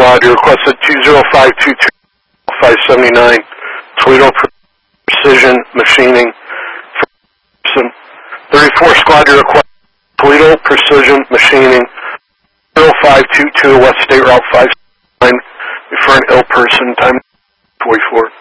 Squad. You requested 20522-579 Toledo Precision Machining. 34 Squad, you requested Toledo Precision Machining. 0522 West State Route 579 for an ill person. Time 44.